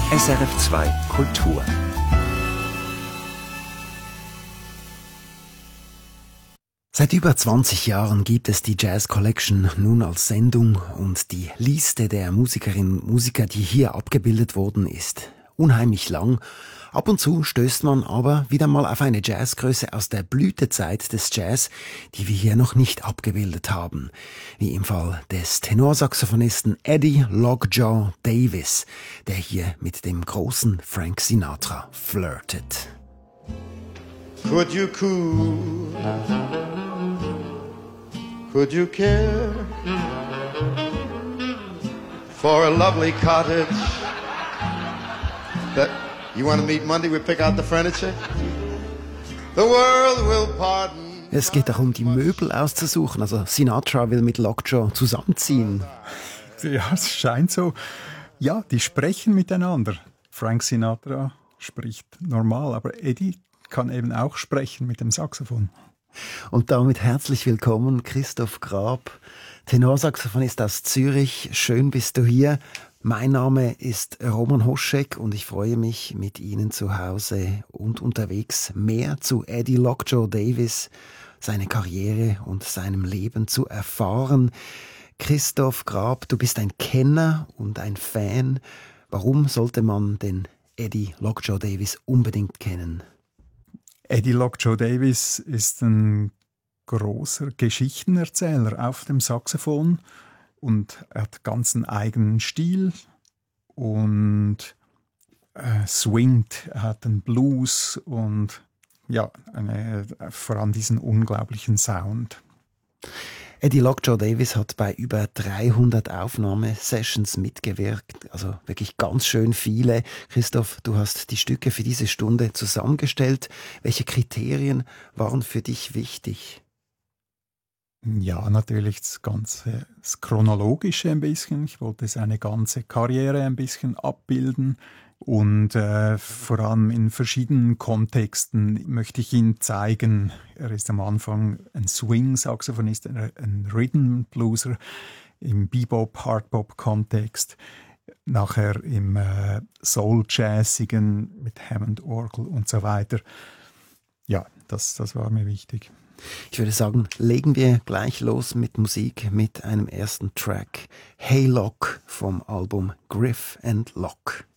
SRF 2 Kultur. Seit über 20 Jahren gibt es die Jazz Collection nun als Sendung und die Liste der Musikerinnen und Musiker, die hier abgebildet wurden, ist unheimlich lang. Ab und zu stößt man aber wieder mal auf eine Jazzgröße aus der Blütezeit des Jazz, die wir hier noch nicht abgebildet haben. Wie im Fall des Tenorsaxophonisten Eddie Lockjaw Davis, der hier mit dem großen Frank Sinatra flirtet. Could you cool? Could you care for a lovely cottage that you want to meet Monday? We pick out the furniture. The world will pardon. Es geht darum, die Möbel auszusuchen. Also Sinatra will mit Lockjaw zusammenziehen. Ja, es scheint so. Ja, die sprechen miteinander. Frank Sinatra spricht normal, aber Eddie kann eben auch sprechen mit dem Saxophon. Und damit herzlich willkommen, Christoph Grab, Tenorsaxophonist aus Zürich. Schön bist du hier. Mein Name ist Roman Hoschek und ich freue mich, mit Ihnen zu Hause und unterwegs mehr zu Eddie Lockjaw Davis, seine Karriere und seinem Leben zu erfahren. Christoph Grab, du bist ein Kenner und ein Fan. Warum sollte man den Eddie Lockjaw Davis unbedingt kennen? Eddie Lockjaw Davis ist ein großer Geschichtenerzähler auf dem Saxophon und er hat ganz einen eigenen Stil und swingt, er hat einen Blues und ja, vor allem diesen unglaublichen Sound. Eddie Lockjaw Davis hat bei über 300 Aufnahmesessions mitgewirkt, also wirklich ganz schön viele. Christoph, du hast die Stücke für diese Stunde zusammengestellt. Welche Kriterien waren für dich wichtig? Ja, natürlich das Chronologische ein bisschen. Ich wollte seine ganze Karriere ein bisschen abbilden. Und vor allem in verschiedenen Kontexten möchte ich ihn zeigen. Er ist am Anfang ein Swing-Saxophonist, ein Rhythm-Blueser im Bebop-Hardbop-Kontext. Nachher im Soul-Jazzigen mit Hammond-Orgel und so weiter. Ja, das war mir wichtig. Ich würde sagen, legen wir gleich los mit Musik, mit einem ersten Track. Hey Lock vom Album Griff and Lock.